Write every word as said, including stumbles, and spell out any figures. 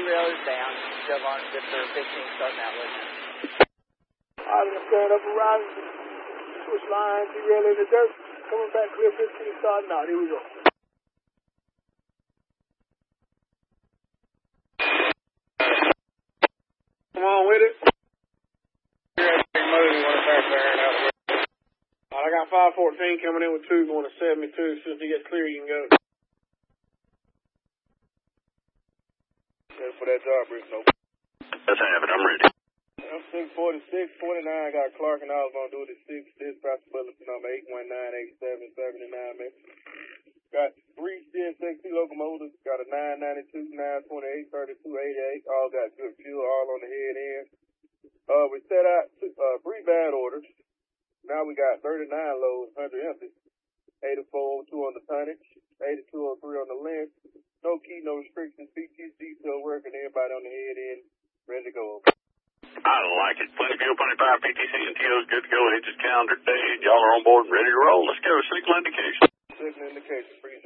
railers down, shove on zip for fifteen, starting out with. I'm going to stand up and rise, switch lines, derail in the dirt, coming back clear fifteen, starting out. Here we go. Come on with it. I got five fourteen coming in with two, going to seventy-two. As soon as he gets clear, you can go. Ready for that job, Bruce. Nope. Let's have it. I'm ready. I'm six forty-six, twenty-nine. Got Clark and I was going to do it at six. Dispatch bulletin number eight one nine eight seven seven nine, man. Got three C S X T locomotives. Got a nine ninety-two, nine twenty-eight, thirty-two eighty-eight. All got good fuel, all on the head end. Uh, we set out two, uh, three bad orders. Now we got thirty-nine loads, one hundred empty. eighty-four oh two on the tonnage, eighty-two oh three on the length. No key, no restrictions. P T detail working, everybody on the head end, ready to go. I like it. Plenty fuel, plenty power, P T C and T O's good to go. Hitches, calendar, day. Y'all are on board and ready to roll. Let's go. Signal indication. Signal indication.